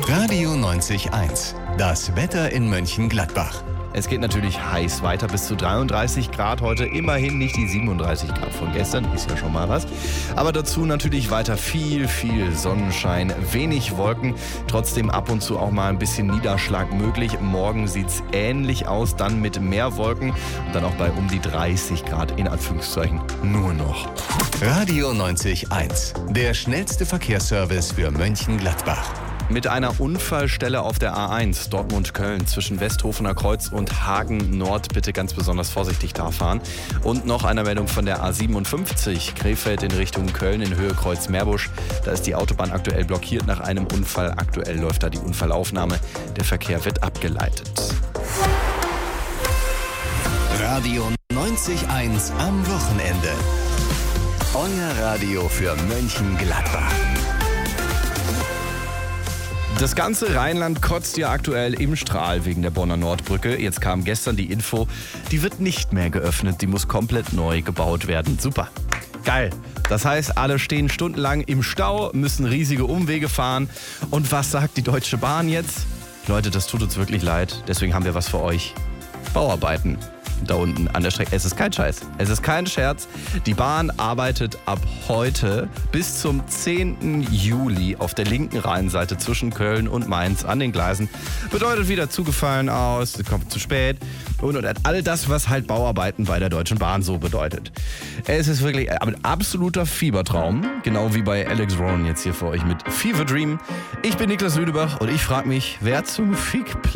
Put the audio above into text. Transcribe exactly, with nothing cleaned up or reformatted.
Radio neunzig eins. Das Wetter in Mönchengladbach. Es geht natürlich heiß weiter, bis zu dreiunddreißig Grad heute. Immerhin nicht die siebenunddreißig Grad von gestern, ist ja schon mal was. Aber dazu natürlich weiter viel, viel Sonnenschein, wenig Wolken. Trotzdem ab und zu auch mal ein bisschen Niederschlag möglich. Morgen sieht's ähnlich aus, dann mit mehr Wolken und dann auch bei um die dreißig Grad in Anführungszeichen nur noch. Radio neunzig eins. Der schnellste Verkehrsservice für Mönchengladbach. Mit einer Unfallstelle auf der A eins Dortmund-Köln zwischen Westhofener Kreuz und Hagen Nord bitte ganz besonders vorsichtig da fahren. Und noch eine Meldung von der A siebenundfünfzig Krefeld in Richtung Köln in Höhe Kreuz-Meerbusch. Da ist die Autobahn aktuell blockiert nach einem Unfall. Aktuell läuft da die Unfallaufnahme. Der Verkehr wird abgeleitet. Radio neunzig eins am Wochenende. Euer Radio für Mönchengladbach. Das ganze Rheinland kotzt ja aktuell im Strahl wegen der Bonner Nordbrücke. Jetzt kam gestern die Info, die wird nicht mehr geöffnet, die muss komplett neu gebaut werden. Super, geil. Das heißt, alle stehen stundenlang im Stau, müssen riesige Umwege fahren. Und was sagt die Deutsche Bahn jetzt? Leute, das tut uns wirklich leid, deswegen haben wir was für euch. Bauarbeiten. Da unten an der Strecke. Es ist kein Scheiß. Es ist kein Scherz. Die Bahn arbeitet ab heute bis zum zehnten Juli auf der linken Rheinseite zwischen Köln und Mainz an den Gleisen. Bedeutet wieder zugefallen aus, kommt zu spät und, und all das, was halt Bauarbeiten bei der Deutschen Bahn so bedeutet. Es ist wirklich ein absoluter Fiebertraum. Genau wie bei Alex Rowan jetzt hier für euch mit Fever Dream. Ich bin Niklas Lüdebach und ich frage mich, wer zum Fick